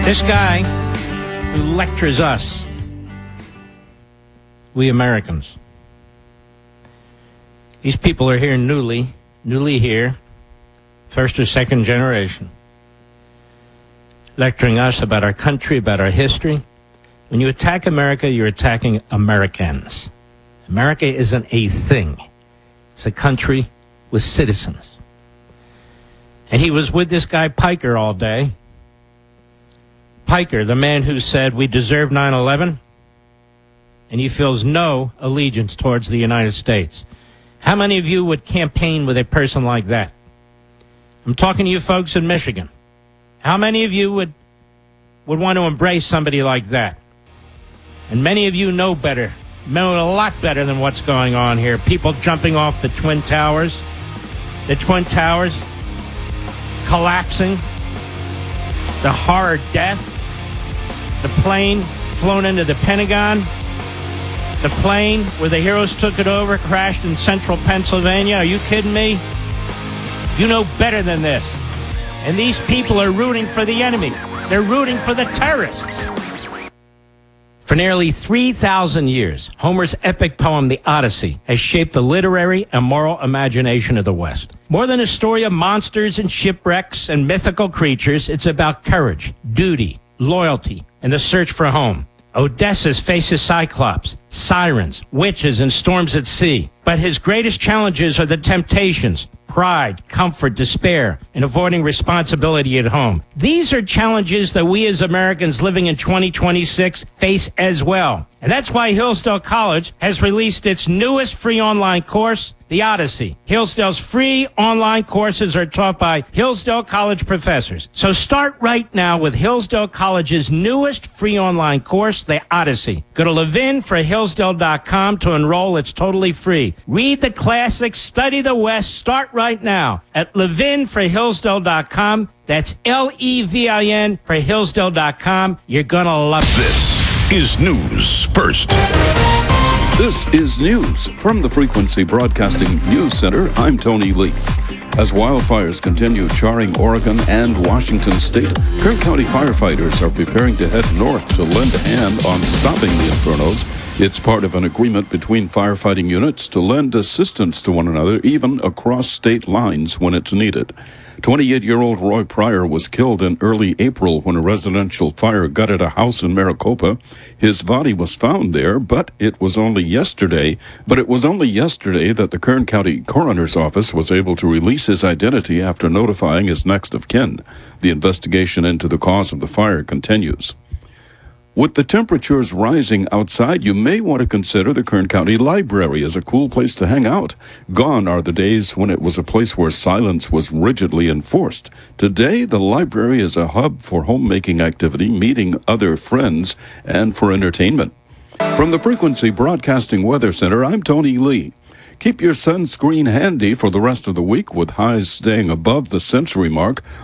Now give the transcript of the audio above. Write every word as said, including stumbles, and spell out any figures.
This guy who lectures us, we Americans. These people are here newly, newly here, first or second generation, lecturing us about our country, about our history. When you attack America, you're attacking Americans. America isn't a thing. It's a country with citizens. And he was with this guy Piker all day. Piker, the man who said we deserve nine eleven, and he feels no allegiance towards the United States. How many of you would campaign with a person like that? I'm talking to you folks in Michigan. How many of you would would want to embrace somebody like that? And many of you know better, know a lot better than what's going on here. People jumping off the Twin Towers, the Twin Towers collapsing, the horror death, the plane flown into the Pentagon, the plane where the heroes took it over crashed in central Pennsylvania. Are you kidding me? You know better than this. And these people are rooting for the enemy. They're rooting for the terrorists. For nearly three thousand years, Homer's epic poem, The Odyssey, has shaped the literary and moral imagination of the West. More than a story of monsters and shipwrecks and mythical creatures, it's about courage, duty, loyalty, and the search for home. Odysseus faces Cyclops, sirens, witches, and storms at sea. But his greatest challenges are the temptations, pride, comfort, despair, and avoiding responsibility at home. These are challenges that we as Americans living in twenty twenty-six face as well. And that's why Hillsdale College has released its newest free online course, The Odyssey. Hillsdale's free online courses are taught by Hillsdale College professors. So start right now with Hillsdale College's newest free online course, The Odyssey. Go to levin for hillsdale dot com to enroll. It's totally free. Read the classics, study the West. Start right now at levin for hillsdale dot com. That's L E V I N for hillsdale dot com. You're going to love it. This is News First. This is news from the Frequency Broadcasting News Center. I'm Tony Lee. As wildfires continue charring Oregon and Washington state, Kern County firefighters are preparing to head north to lend a hand on stopping the infernos. It's part of an agreement between firefighting units to lend assistance to one another, even across state lines when it's needed. twenty-eight-year-old Roy Pryor was killed in early April when a residential fire gutted a house in Maricopa. His body was found there, but it was only yesterday. But it was only yesterday that the Kern County Coroner's Office was able to release his identity after notifying his next of kin. The investigation into the cause of the fire continues. With the temperatures rising outside, you may want to consider the Kern County Library as a cool place to hang out. Gone are the days when it was a place where silence was rigidly enforced. Today, the library is a hub for homemaking activity, meeting other friends, and for entertainment. From the Frequency Broadcasting Weather Center, I'm Tony Lee. Keep your sunscreen handy for the rest of the week with highs staying above the century mark.